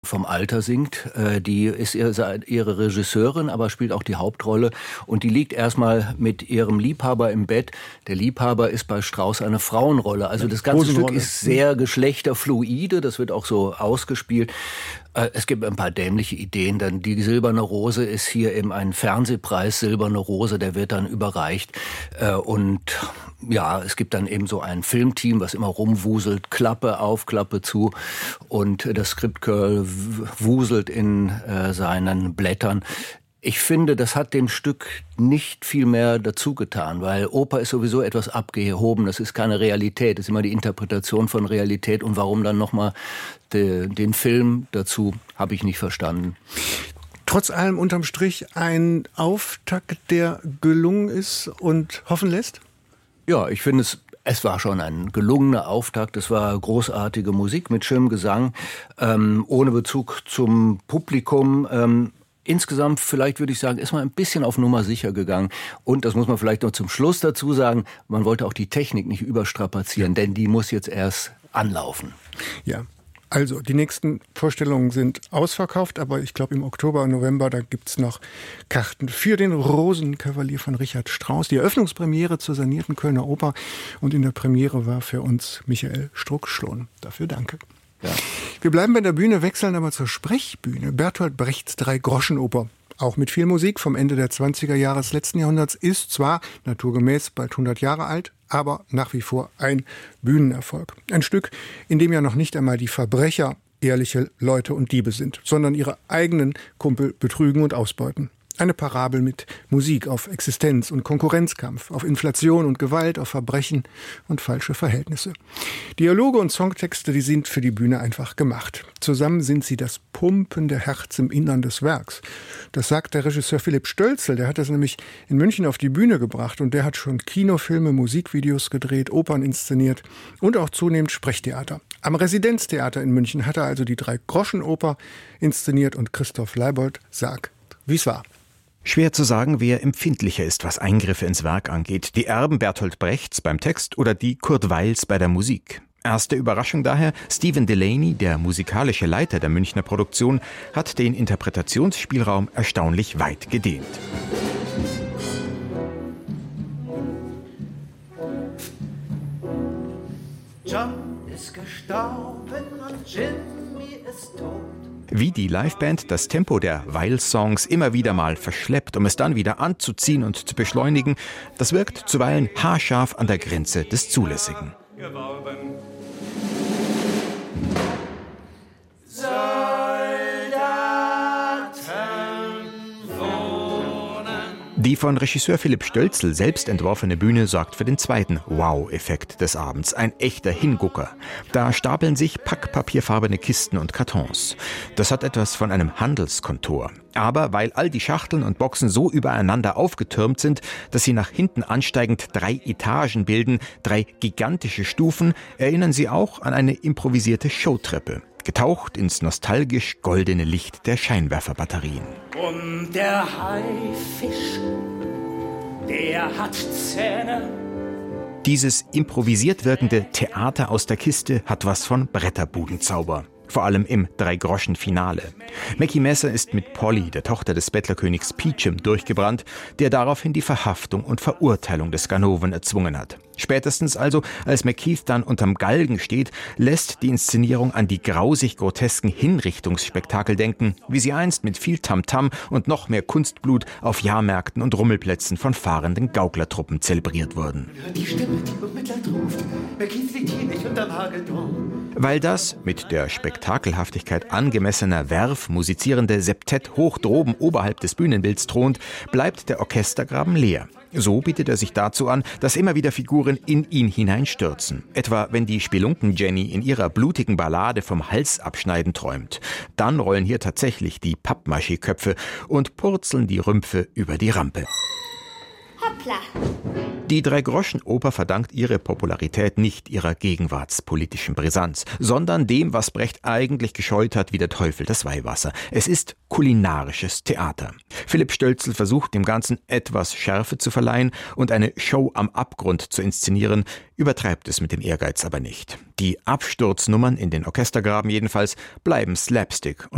vom Alter singt. Die ist ihre Regisseurin, aber spielt auch die Hauptrolle. Und die liegt erstmal mit ihrem Liebhaber im Bett. Der Liebhaber ist bei Strauss eine Frauenrolle. Also das ganze Stück ist sehr geschlechterfluide. Das wird auch so ausgespielt. Es gibt ein paar dämliche Ideen. Dann die Silberne Rose ist hier eben ein Fernsehpreis, Silberne Rose, der wird dann überreicht. Und ja, es gibt dann eben so ein Filmteam, was immer rumwuselt, Klappe auf, Klappe zu. Und das Script-Girl wuselt in seinen Blättern. Ich finde, das hat dem Stück nicht viel mehr dazu getan, weil Oper ist sowieso etwas abgehoben. Das ist keine Realität, das ist immer die Interpretation von Realität. Und warum dann nochmal den Film dazu, habe ich nicht verstanden. Trotz allem unterm Strich ein Auftakt, der gelungen ist und hoffen lässt? Ja, ich finde es war schon ein gelungener Auftakt. Es war großartige Musik mit schönem Gesang, ohne Bezug zum Publikum. Insgesamt, vielleicht würde ich sagen, ist man ein bisschen auf Nummer sicher gegangen. Und das muss man vielleicht noch zum Schluss dazu sagen, man wollte auch die Technik nicht überstrapazieren, denn die muss jetzt erst anlaufen. Ja. Also, die nächsten Vorstellungen sind ausverkauft, aber ich glaube im Oktober und November, da gibt's noch Karten für den Rosenkavalier von Richard Strauss. Die Eröffnungspremiere zur sanierten Kölner Oper und in der Premiere war für uns Michael Struck-Schlohn. Dafür danke. Ja. Wir bleiben bei der Bühne, wechseln aber zur Sprechbühne. Bertolt Brechts Drei-Groschen-Oper. Auch mit viel Musik vom Ende der 20er Jahre des letzten Jahrhunderts, ist zwar naturgemäß bald 100 Jahre alt, aber nach wie vor ein Bühnenerfolg. Ein Stück, in dem ja noch nicht einmal die Verbrecher ehrliche Leute und Diebe sind, sondern ihre eigenen Kumpel betrügen und ausbeuten. Eine Parabel mit Musik auf Existenz und Konkurrenzkampf, auf Inflation und Gewalt, auf Verbrechen und falsche Verhältnisse. Dialoge und Songtexte, die sind für die Bühne einfach gemacht. Zusammen sind sie das pumpende Herz im Innern des Werks. Das sagt der Regisseur Philipp Stölzl, der hat das nämlich in München auf die Bühne gebracht und der hat schon Kinofilme, Musikvideos gedreht, Opern inszeniert und auch zunehmend Sprechtheater. Am Residenztheater in München hat er also die Drei-Groschen-Oper inszeniert und Christoph Leibold sagt, wie es war. Schwer zu sagen, wer empfindlicher ist, was Eingriffe ins Werk angeht. Die Erben Bertolt Brechts beim Text oder die Kurt Weils bei der Musik. Erste Überraschung daher, Stephen Delaney, der musikalische Leiter der Münchner Produktion, hat den Interpretationsspielraum erstaunlich weit gedehnt. John ist gestorben und Jimmy ist tot. Wie die Liveband das Tempo der Weil-Songs immer wieder mal verschleppt, um es dann wieder anzuziehen und zu beschleunigen, das wirkt zuweilen haarscharf an der Grenze des Zulässigen. Die von Regisseur Philipp Stölzl selbst entworfene Bühne sorgt für den zweiten Wow-Effekt des Abends. Ein echter Hingucker. Da stapeln sich packpapierfarbene Kisten und Kartons. Das hat etwas von einem Handelskontor. Aber weil all die Schachteln und Boxen so übereinander aufgetürmt sind, dass sie nach hinten ansteigend 3 Etagen bilden, 3 gigantische Stufen, erinnern sie auch an eine improvisierte Showtreppe. Getaucht ins nostalgisch goldene Licht der Scheinwerferbatterien. Und der Haifisch, der hat Zähne. Dieses improvisiert wirkende Theater aus der Kiste hat was von Bretterbudenzauber. Vor allem im Drei-Groschen-Finale. Mackie Messer ist mit Polly, der Tochter des Bettlerkönigs Peachum, durchgebrannt, der daraufhin die Verhaftung und Verurteilung des Ganoven erzwungen hat. Spätestens also, als McKeith dann unterm Galgen steht, lässt die Inszenierung an die grausig-grotesken Hinrichtungsspektakel denken, wie sie einst mit viel Tamtam und noch mehr Kunstblut auf Jahrmärkten und Rummelplätzen von fahrenden Gauklertruppen zelebriert wurden. Die Stimme, die um Mitleid ruft, McKeith liegt hier nicht unterm Hagelturm. Weil das mit der Spektakelhaftigkeit angemessener Werf musizierende Septett hoch droben oberhalb des Bühnenbilds thront, bleibt der Orchestergraben leer. So bietet er sich dazu an, dass immer wieder Figuren in ihn hineinstürzen. Etwa wenn die Spelunken-Jenny in ihrer blutigen Ballade vom Hals abschneiden träumt. Dann rollen hier tatsächlich die Pappmaché-Köpfe und purzeln die Rümpfe über die Rampe. Hoppla! Die Drei-Groschen-Oper verdankt ihre Popularität nicht ihrer gegenwartspolitischen Brisanz, sondern dem, was Brecht eigentlich gescheut hat wie der Teufel das Weihwasser. Es ist kulinarisches Theater. Philipp Stölzl versucht dem Ganzen etwas Schärfe zu verleihen und eine Show am Abgrund zu inszenieren, übertreibt es mit dem Ehrgeiz aber nicht. Die Absturznummern in den Orchestergraben jedenfalls bleiben Slapstick